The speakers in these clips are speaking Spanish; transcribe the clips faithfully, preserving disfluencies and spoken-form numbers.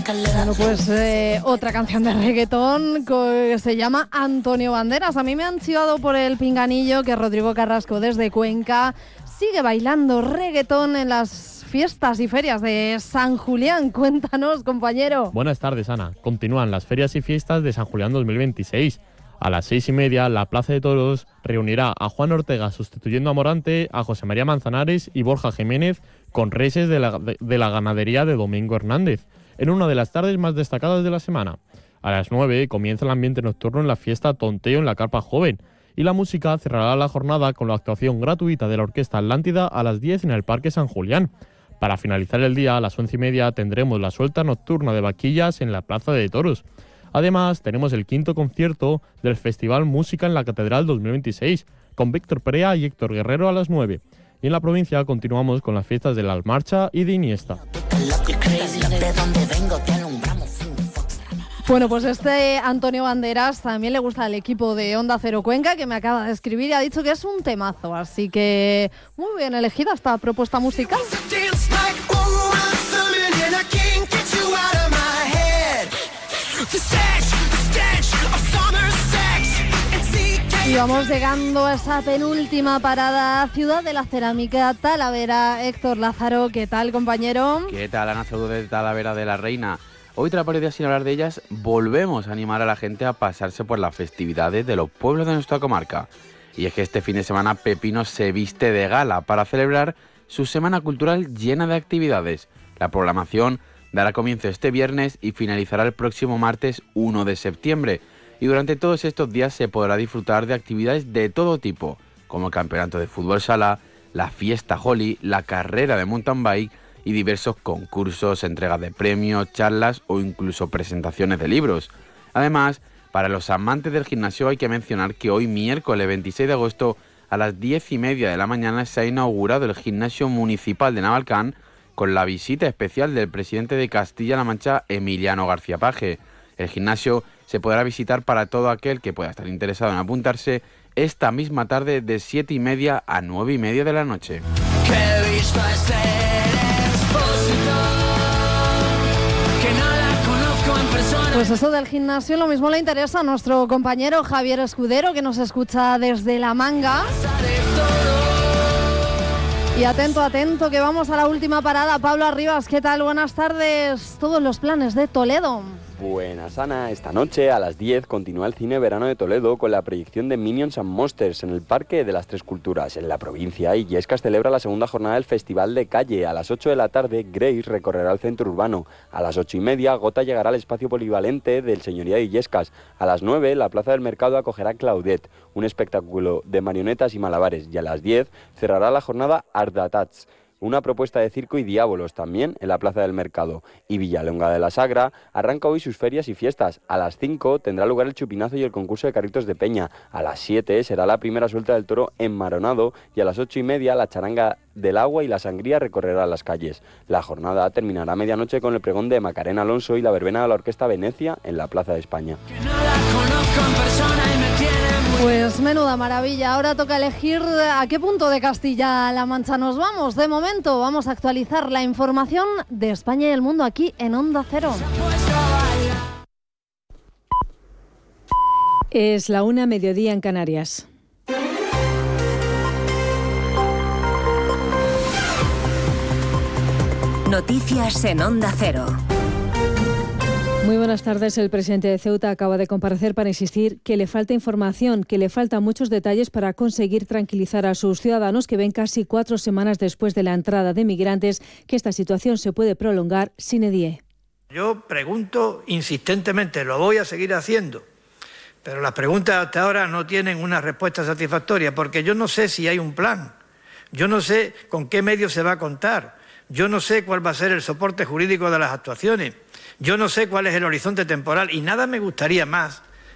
Bueno, pues eh, otra canción de reggaetón que se llama Antonio Banderas. A mí me han chivado por el pinganillo que Rodrigo Carrasco desde Cuenca sigue bailando reggaetón en las fiestas y ferias de San Julián. Cuéntanos, compañero. Buenas tardes, Ana. Continúan las ferias y fiestas de San Julián dos mil veintiséis. A las seis y media, la Plaza de Toros reunirá a Juan Ortega sustituyendo a Morante, a José María Manzanares y Borja Jiménez con reses de la, de, de la ganadería de Domingo Hernández, en una de las tardes más destacadas de la semana. A las nueve comienza el ambiente nocturno en la fiesta Tonteo en la Carpa Joven, y la música cerrará la jornada con la actuación gratuita de la Orquesta Atlántida a las diez en el Parque San Julián. Para finalizar el día, a las once y media, tendremos la suelta nocturna de vaquillas en la Plaza de Toros. Además, tenemos el quinto concierto del Festival Música en la Catedral dos mil veintiséis, con Víctor Perea y Héctor Guerrero a las nueve. Y en la provincia continuamos con las fiestas de la Almarcha y de Iniesta. Bueno, pues este Antonio Banderas también le gusta al equipo de Onda Cero Cuenca, que me acaba de escribir y ha dicho que es un temazo. Así que muy bien elegida esta propuesta musical. Y vamos llegando a esa penúltima parada, Ciudad de la Cerámica, Talavera. Héctor Lázaro, ¿qué tal, compañero? ¿Qué tal, Ana Saúd de Talavera de la Reina? Hoy, tras varios días sin hablar de ellas, volvemos a animar a la gente a pasarse por las festividades de los pueblos de nuestra comarca. Y es que este fin de semana Pepino se viste de gala para celebrar su semana cultural llena de actividades. La programación dará comienzo este viernes y finalizará el próximo martes uno de septiembre. Y durante todos estos días se podrá disfrutar de actividades de todo tipo, como el campeonato de fútbol sala, la fiesta Holly, la carrera de mountain bike y diversos concursos, entregas de premios, charlas o incluso presentaciones de libros. Además, para los amantes del gimnasio hay que mencionar que hoy, miércoles veintiséis de agosto, a las diez y media de la mañana se ha inaugurado el gimnasio municipal de Navalcán con la visita especial del presidente de Castilla-La Mancha, Emiliano García Paje. El gimnasio se podrá visitar para todo aquel que pueda estar interesado en apuntarse esta misma tarde de siete y media a nueve y media de la noche. Pues eso del gimnasio lo mismo le interesa a nuestro compañero Javier Escudero, que nos escucha desde La Manga. Y atento, atento, que vamos a la última parada. Pablo Arribas, ¿qué tal? Buenas tardes. Todos los planes de Toledo. Buenas, Ana. Esta noche a las diez continúa el Cine Verano de Toledo con la proyección de Minions and Monsters en el Parque de las Tres Culturas. En la provincia, Illescas celebra la segunda jornada del Festival de Calle. A las ocho de la tarde, Grace recorrerá el centro urbano. A las ocho y media, Gota llegará al espacio polivalente del Señoría de Illescas. A las nueve, la Plaza del Mercado acogerá Claudette, un espectáculo de marionetas y malabares. Y a las diez, cerrará la jornada Ardatats, una propuesta de circo y diábolos también en la Plaza del Mercado. Y Villalonga de la Sagra arranca hoy sus ferias y fiestas. A las cinco tendrá lugar el chupinazo y el concurso de carritos de peña. A las siete será la primera suelta del toro en Maronado y a las ocho y media la charanga del agua y la sangría recorrerá las calles. La jornada terminará a medianoche con el pregón de Macarena Alonso y la verbena de la Orquesta Venecia en la Plaza de España. Pues menuda maravilla. Ahora toca elegir a qué punto de Castilla-La Mancha nos vamos. De momento vamos a actualizar la información de España y el mundo aquí en Onda Cero. Es la una, mediodía en Canarias. Noticias en Onda Cero. Muy buenas tardes. El presidente de Ceuta acaba de comparecer para insistir que le falta información, que le faltan muchos detalles para conseguir tranquilizar a sus ciudadanos que ven casi cuatro semanas después de la entrada de migrantes que esta situación se puede prolongar sine die. Yo pregunto insistentemente, lo voy a seguir haciendo, pero las preguntas hasta ahora no tienen una respuesta satisfactoria porque yo no sé si hay un plan, yo no sé con qué medios se va a contar, yo no sé cuál va a ser el soporte jurídico de las actuaciones. Yo no sé cuál es el horizonte temporal y nada me gustaría más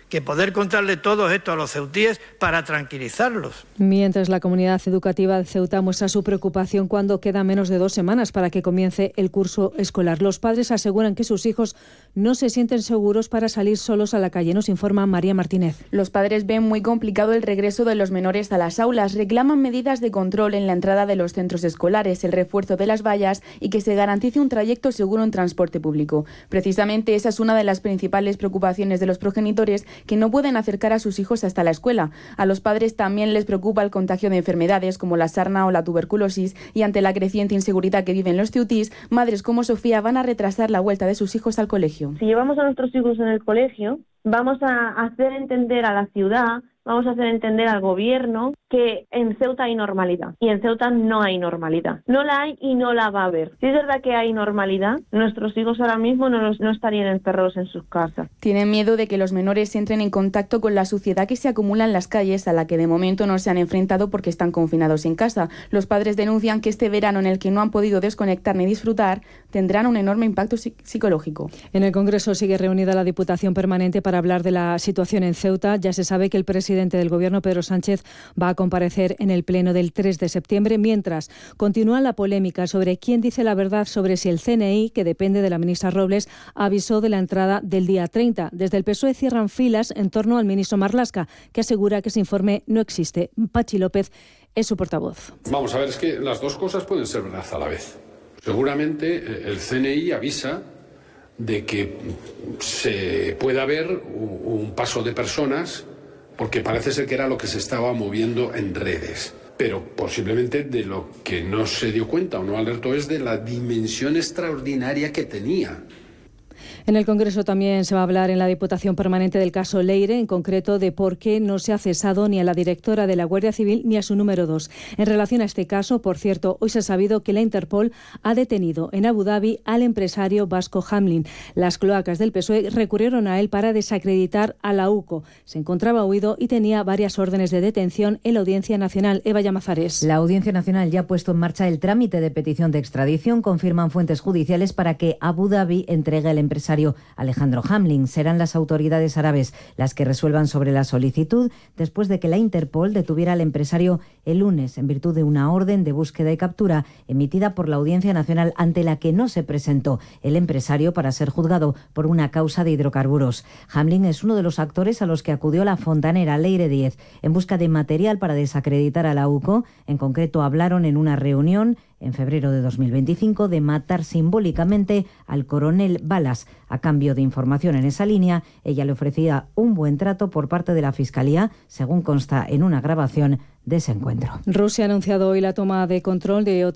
que poder contarle todo esto a los ceutíes para tranquilizarlos. Mientras la comunidad educativa de Ceuta muestra su preocupación cuando quedan menos de dos semanas para que comience el curso escolar. Los padres aseguran que sus hijos no se sienten seguros para salir solos a la calle. Nos informa María Martínez. Los padres ven muy complicado el regreso de los menores a las aulas. Reclaman medidas de control en la entrada de los centros escolares, el refuerzo de las vallas y que se garantice un trayecto seguro en transporte público. Precisamente esa es una de las principales preocupaciones de los progenitores, que no pueden acercar a sus hijos hasta la escuela. A los padres también les preocupa el contagio de enfermedades como la sarna o la tuberculosis, y ante la creciente inseguridad que viven los ceutís, madres como Sofía van a retrasar la vuelta de sus hijos al colegio. Si llevamos a nuestros hijos en el colegio, vamos a hacer entender a la ciudad, vamos a hacer entender al gobierno que en Ceuta hay normalidad y en Ceuta no hay normalidad. No la hay y no la va a haber. Si es verdad que hay normalidad, nuestros hijos ahora mismo no, los, no estarían encerrados en sus casas. Tienen miedo de que los menores entren en contacto con la suciedad que se acumula en las calles, a la que de momento no se han enfrentado porque están confinados en casa. Los padres denuncian que este verano, en el que no han podido desconectar ni disfrutar, tendrán un enorme impacto psicológico. En el Congreso sigue reunida la Diputación Permanente para hablar de la situación en Ceuta. Ya se sabe que el presidente del Gobierno, Pedro Sánchez, va a comparecer en el pleno del tres de septiembre, mientras continúa la polémica sobre quién dice la verdad sobre si el C N I, que depende de la ministra Robles, avisó de la entrada del día treinta. Desde el P S O E cierran filas en torno al ministro Marlaska, que asegura que ese informe no existe. Pachi López es su portavoz. Vamos a ver, es que las dos cosas pueden ser verdad a la vez. Seguramente el C N I avisa de que se pueda ver un paso de personas, porque parece ser que era lo que se estaba moviendo en redes. Pero posiblemente de lo que no se dio cuenta o no alertó es de la dimensión extraordinaria que tenía. En el Congreso también se va a hablar en la Diputación Permanente del caso Leire, en concreto de por qué no se ha cesado ni a la directora de la Guardia Civil ni a su número dos. En relación a este caso, por cierto, hoy se ha sabido que la Interpol ha detenido en Abu Dhabi al empresario Vasco Hamlin. Las cloacas del P S O E recurrieron a él para desacreditar a la U C O. Se encontraba huido y tenía varias órdenes de detención en la Audiencia Nacional. Eva Llamazares. La Audiencia Nacional ya ha puesto en marcha el trámite de petición de extradición, confirman fuentes judiciales, para que Abu Dhabi entregue al empresario Alejandro Hamlin. Serán las autoridades árabes las que resuelvan sobre la solicitud, después de que la Interpol detuviera al empresario el lunes en virtud de una orden de búsqueda y captura emitida por la Audiencia Nacional, ante la que no se presentó el empresario para ser juzgado por una causa de hidrocarburos. Hamlin es uno de los actores a los que acudió la fontanera Leire Díez en busca de material para desacreditar a la U C O. En concreto, hablaron en una reunión en febrero de dos mil veinticinco de matar simbólicamente al coronel Balas. A cambio de información en esa línea, ella le ofrecía un buen trato por parte de la Fiscalía, según consta en una grabación de ese encuentro. Rusia ha anunciado hoy la toma de control de otra